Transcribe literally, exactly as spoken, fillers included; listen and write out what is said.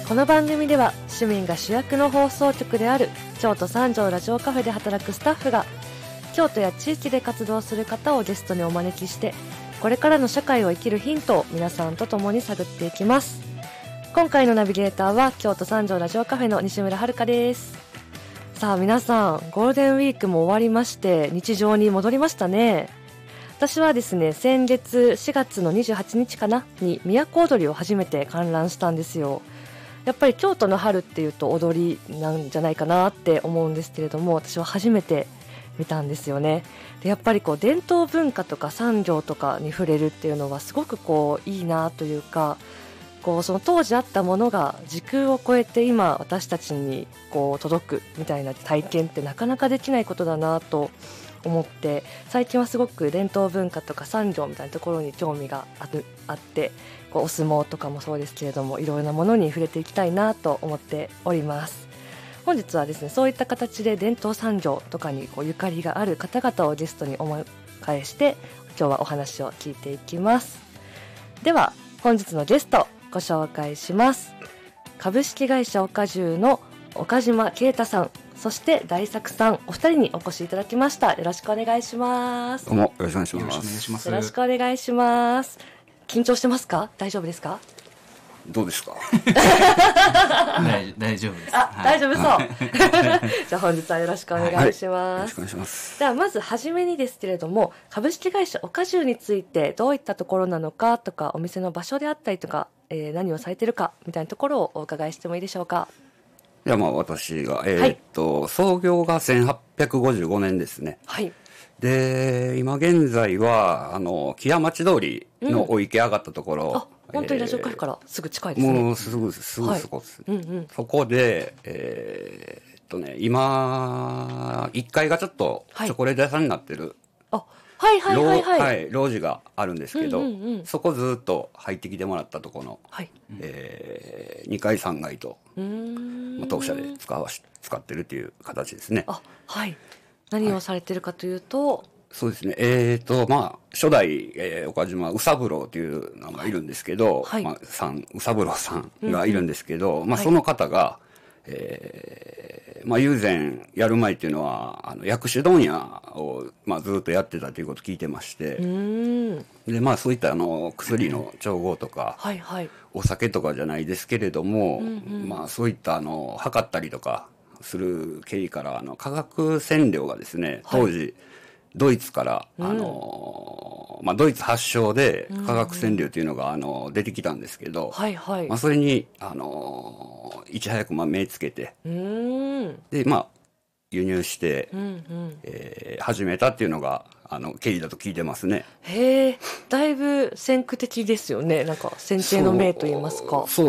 この番組では市民が主役の放送局である京都三条ラジオカフェで働くスタッフが京都や地域で活動する方をゲストにお招きしてこれからの社会を生きるヒントを皆さんと共に探っていきます。今回のナビゲーターは京都三条ラジオカフェの西村遥です。さあ皆さん、ゴールデンウィークも終わりまして日常に戻りましたね。私はですね、先月しがつのにじゅうはちにちかなに都踊りを初めて観覧したんですよ。やっぱり京都の春っていうと踊りなんじゃないかなって思うんですけれども、私は初めて見たんですよね。でやっぱりこう伝統文化とか産業とかに触れるっていうのはすごくこういいなというか、こうその当時あったものが時空を超えて今私たちにこう届くみたいな体験ってなかなかできないことだなと思って、最近はすごく伝統文化とか産業みたいなところに興味があるあってこうお相撲とかもそうですけれども、いろいろなものに触れていきたいなと思っております。本日はですね、そういった形で伝統産業とかにこうゆかりがある方々をゲストにお迎えして今日はお話を聞いていきます。では本日のゲストご紹介します。株式会社岡住の岡島啓太さん、そして大作さん、お二人にお越しいただきました。よろしくお願いします。 どうもよろしくお願いします。 よろしくお願いします。緊張してますか？大丈夫ですか？ どうですか？ 大, 大丈夫です。 あ、 はい、 大丈夫そう。じゃあ本日はよろしくお願いします。はい、 よろしくお願いします。 ではまずはじめにですけれども、株式会社岡住についてどういったところなのかとか、お店の場所であったりとか、えー、何をされているかみたいなところをお伺いしてもいいでしょうか？ いやまあ私が、えーっと、はい、創業がせんはっぴゃくごじゅうごねんですね。 はい。 で今現在はあの木屋町通りのお池上がったところ、うん、 あ、本当にラジオカフェからすぐ近いですね。 もうすぐすぐそこですね、 はい、うんうん、 そこでえー、っとね今いっかいがちょっとチョコレート屋さんになってる、 はい、あ、はいはいはいはい、 はい、路地があるんですけど、 うんうんうん、 そこずっと入ってきてもらったところの、 はい、 えー、にかいさんがいと、 うーん、 まあ、当社で使わし使ってるっていう形ですね。 あ、はい。何をされてるかというと、はい、 そうですね。えっ、ー、と、まあ、初代、えー、岡島宇三郎というのがいるんですけど、 はい、 まあ、さん、宇三郎さんがいるんですけど、うんうん、まあ、その方が、はい、えー、まあ、友禅やる前っていうのは、あの、薬種問屋を、まあ、ずっとやってたということを聞いてまして、 うーん、 で、まあ、そういったあの、薬の調合とか、 はいはい、 お酒とかじゃないですけれども、 うんうん、 まあ、そういったあの、測ったりとか、する経緯からあの化学染料がですね、当時、はい、ドイツから、あの、うん、まあ、ドイツ発祥で化学染料というのが、あの、出てきたんですけど、 はいはい。 まあ、それに、あの、いち早くまあ目つけて、 うーん、 で、まあ、輸入して、 うんうん、 えー、始めたっていうのが、あの、経緯だと聞いてますね。 へえ、だいぶ先駆的ですよね。なんか、先見の明と言いますか。 そう